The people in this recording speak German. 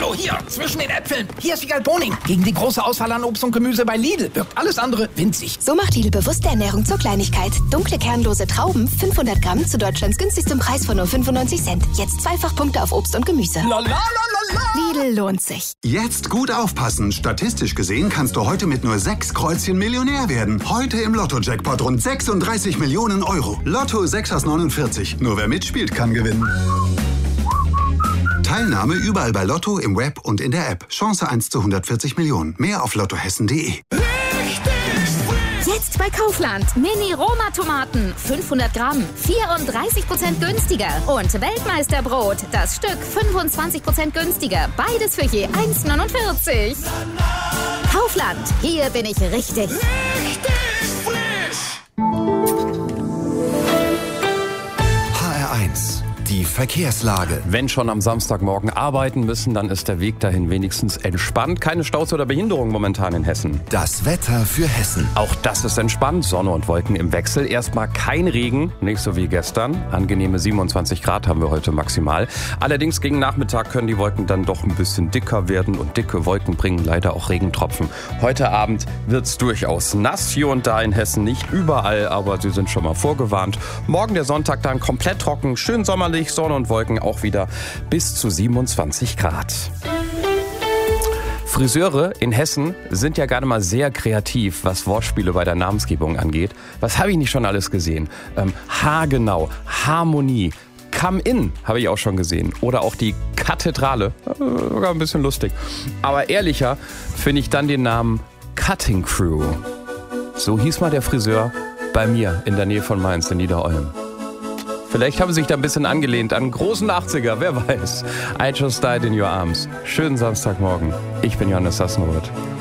Hallo, hier, zwischen den Äpfeln. Hier ist Wiegald Boning. Gegen die große Auswahl an Obst und Gemüse bei Lidl wirkt alles andere winzig. So macht Lidl bewusste Ernährung zur Kleinigkeit. Dunkle, kernlose Trauben, 500 Gramm zu Deutschlands günstigstem Preis von nur 95 Cent. Jetzt Zweifachpunkte auf Obst und Gemüse. La, la, la, la, la. Lidl lohnt sich. Jetzt gut aufpassen. Statistisch gesehen kannst du heute mit nur 6 Kreuzchen Millionär werden. Heute im Lotto-Jackpot rund 36 Millionen Euro. Lotto 6 aus 49. Nur wer mitspielt, kann gewinnen. Teilnahme überall bei Lotto, im Web und in der App. Chance 1 zu 140 Millionen. Mehr auf lottohessen.de. Jetzt bei Kaufland. Mini-Roma-Tomaten. 500 Gramm. 34% günstiger. Und Weltmeisterbrot. Das Stück 25% günstiger. Beides für je 1,49. Kaufland. Hier bin ich richtig. HR1. Die Verkehrslage. Wenn schon am Samstagmorgen arbeiten müssen, dann ist der Weg dahin wenigstens entspannt. Keine Staus oder Behinderung momentan in Hessen. Das Wetter für Hessen. Auch das ist entspannt. Sonne und Wolken im Wechsel. Erstmal kein Regen, nicht so wie gestern. Angenehme 27 Grad haben wir heute maximal. Allerdings gegen Nachmittag können die Wolken dann doch ein bisschen dicker werden. Und dicke Wolken bringen leider auch Regentropfen. Heute Abend wird's durchaus nass. Hier und da in Hessen, nicht überall, aber Sie sind schon mal vorgewarnt. Morgen der Sonntag dann komplett trocken, schön sommerlich. Sonne und Wolken auch wieder bis zu 27 Grad. Friseure in Hessen sind ja gerade mal sehr kreativ, was Wortspiele bei der Namensgebung angeht. Was habe ich nicht schon alles gesehen? Haargenau, Harmonie, Come-In habe ich auch schon gesehen. Oder auch die Kathedrale, sogar ein bisschen lustig. Aber ehrlicher finde ich dann den Namen Cutting Crew. So hieß mal der Friseur bei mir in der Nähe von Mainz in Niederolm. Vielleicht haben sie sich da ein bisschen angelehnt an einen großen 80er, wer weiß. I Just Died in Your Arms. Schönen Samstagmorgen. Ich bin Johannes Sassenroth.